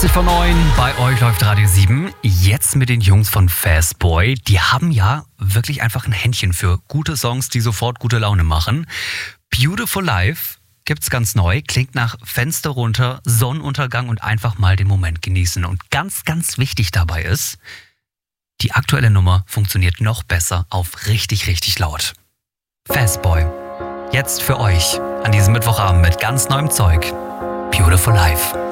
20 vor 9, bei euch läuft Radio 7. Jetzt mit den Jungs von Fastboy. Die haben ja wirklich einfach ein Händchen für gute Songs, die sofort gute Laune machen. Beautiful Life gibt's ganz neu, klingt nach Fenster runter, Sonnenuntergang und einfach mal den Moment genießen. Und ganz, ganz wichtig dabei ist, die aktuelle Nummer funktioniert noch besser auf richtig, richtig laut. Fastboy. Jetzt für euch an diesem Mittwochabend mit ganz neuem Zeug. Beautiful Life.